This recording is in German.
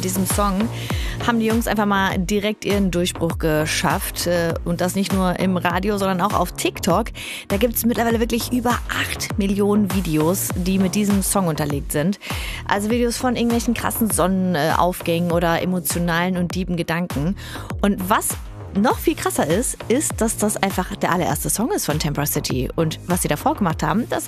Mit diesem Song haben die Jungs einfach mal direkt ihren Durchbruch geschafft. Und das nicht nur im Radio, sondern auch auf TikTok. Da gibt es mittlerweile wirklich über 8 Millionen Videos, die mit diesem Song unterlegt sind. Also Videos von irgendwelchen krassen Sonnenaufgängen oder emotionalen und tiefen Gedanken. Und was noch viel krasser ist, dass das einfach der allererste Song ist von Tempera City. Und was sie davor gemacht haben, das